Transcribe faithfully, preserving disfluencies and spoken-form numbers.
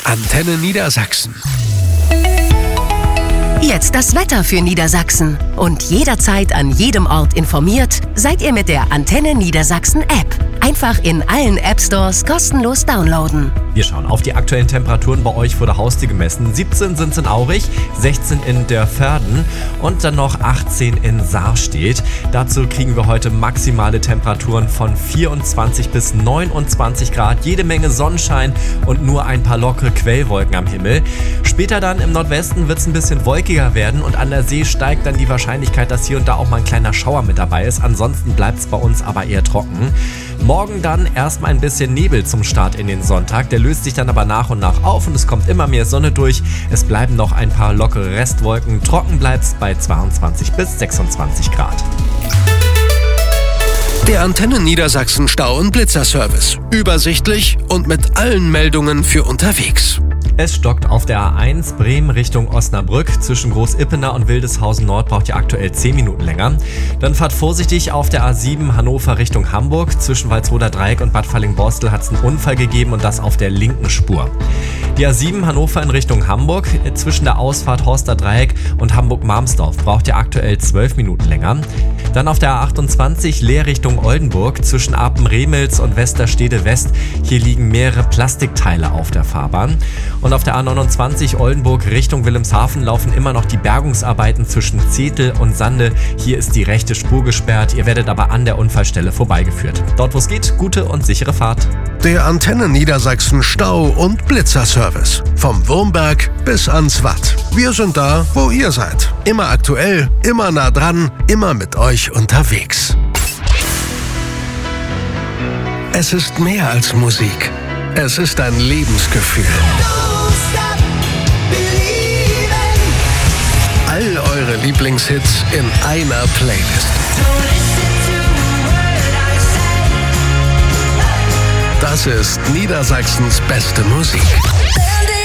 Antenne Niedersachsen. Jetzt das Wetter für Niedersachsen. Und jederzeit an jedem Ort informiert, seid ihr mit der Antenne Niedersachsen App. Einfach in allen App-Stores kostenlos downloaden. Wir schauen auf die aktuellen Temperaturen bei euch vor der Haustür gemessen. siebzehn sind es in Aurich, sechzehn in Dörverden und dann noch achtzehn in Sarstedt. Dazu kriegen wir heute maximale Temperaturen von vierundzwanzig bis neunundzwanzig Grad. Jede Menge Sonnenschein und nur ein paar lockere Quellwolken am Himmel. Später dann im Nordwesten wird es ein bisschen wolkiger werden und an der See steigt dann die Wahrscheinlichkeit, dass hier und da auch mal ein kleiner Schauer mit dabei ist. Ansonsten bleibt es bei uns aber eher trocken. Morgen dann erstmal ein bisschen Nebel zum Start in den Sonntag. Der löst sich dann aber nach und nach auf und es kommt immer mehr Sonne durch. Es bleiben noch ein paar lockere Restwolken. Trocken bleibt es bei zweiundzwanzig bis sechsundzwanzig Grad. Der Antenne Niedersachsen Stau- und Blitzerservice. Übersichtlich und mit allen Meldungen für unterwegs. Es stockt auf der A eins Bremen Richtung Osnabrück. Zwischen Groß-Ippener und Wildeshausen Nord braucht ihr aktuell zehn Minuten länger. Dann fahrt vorsichtig auf der A sieben Hannover Richtung Hamburg. Zwischen Walsroder Dreieck und Bad Falling-Borstel hat es einen Unfall gegeben und das auf der linken Spur. Die A sieben Hannover in Richtung Hamburg. Zwischen der Ausfahrt Horster Dreieck und Hamburg-Marmsdorf braucht ihr aktuell zwölf Minuten länger. Dann auf der A achtundzwanzig Leer Richtung Oldenburg. Zwischen Apen-Remels und Westerstede West. Hier liegen mehrere Plastikteile auf der Fahrbahn. Und auf der A neunundzwanzig Oldenburg Richtung Wilhelmshaven laufen immer noch die Bergungsarbeiten zwischen Zetel und Sande. Hier ist die rechte Spur gesperrt. Ihr werdet aber an der Unfallstelle vorbeigeführt. Dort, wo es geht, gute und sichere Fahrt. Der Antenne Niedersachsen Stau- und Blitzerservice. Vom Wurmberg bis ans Watt. Wir sind da, wo ihr seid. Immer aktuell, immer nah dran, immer mit euch unterwegs. Es ist mehr als Musik. Es ist ein Lebensgefühl. All eure Lieblingshits in einer Playlist. Das ist Niedersachsens beste Musik.